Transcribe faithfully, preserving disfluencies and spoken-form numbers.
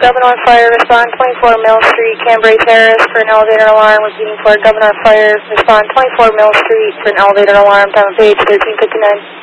Governor Fire, respond twenty-four Mill Street, Cambrai Terrace for an elevator alarm. Repeating for Governor Fire, respond twenty-four Mill Street for an elevator alarm. Down page thirteen fifty-nine.